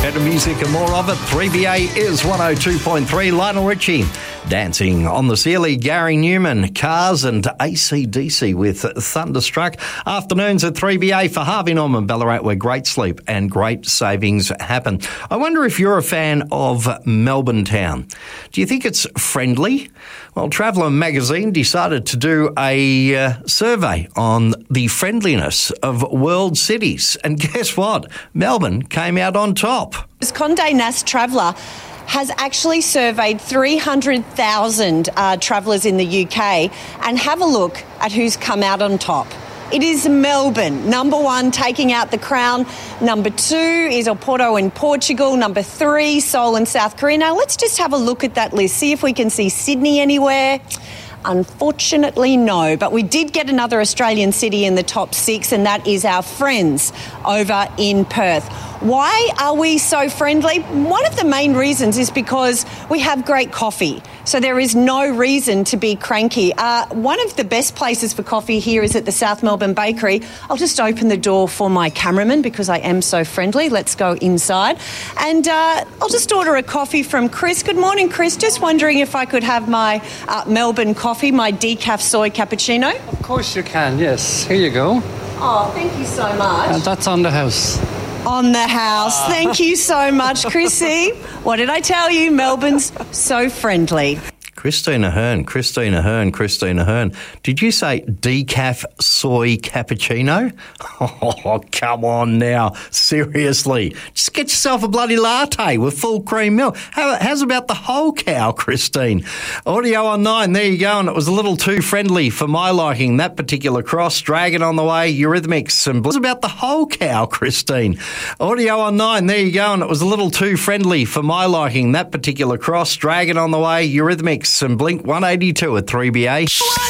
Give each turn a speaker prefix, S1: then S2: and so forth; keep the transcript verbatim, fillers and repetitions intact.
S1: Better music and more of it. three B A is one oh two point three. Lionel Richie dancing on the Sealy. Gary Newman, Cars and A C D C with Thunderstruck. Afternoons at three B A for Harvey Norman Ballarat, where great sleep and great savings happen. I wonder if you're a fan of Melbourne Town. Do you think it's friendly? Well, Traveller magazine decided to do a uh, survey on the friendliness of world cities. And guess what? Melbourne came out on top.
S2: Condé Nast Traveller has actually surveyed three hundred thousand uh, travellers in the U K, and have a look at who's come out on top. It is Melbourne, number one, taking out the crown. Number two is Oporto in Portugal. Number three, Seoul in South Korea. Now, let's just have a look at that list, see if we can see Sydney anywhere. Unfortunately, no. But we did get another Australian city in the top six, and that is our friends over in Perth. Why are we so friendly? One of the main reasons is because we have great coffee. So there is no reason to be cranky. Uh, one of the best places for coffee here is at the South Melbourne Bakery. I'll just open the door for my cameraman because I am so friendly. Let's go inside. And uh, I'll just order a coffee from Chris. Good morning, Chris. Just wondering if I could have my uh, Melbourne coffee, my decaf soy cappuccino.
S3: Of course you can, yes. Here you go.
S2: Oh, thank you so much.
S3: And that's on the house.
S2: On the house. Thank you so much, Chrissy. What did I tell you? Melbourne's so friendly.
S1: Christina Hearn, Christina Hearn, Christina Hearn. Did you say decaf soy cappuccino? Oh, come on now. Seriously. Just get yourself a bloody latte with full cream milk. How, how's about the whole cow, Christine? Audio on nine, there you go. And it was a little too friendly for my liking, that particular cross. Dragon on the way, Eurythmics. And how's about the whole cow, Christine? Audio on nine, there you go. And it was a little too friendly for my liking, that particular cross. Dragon on the way, Eurythmics. And Blink one eighty-two at three B A.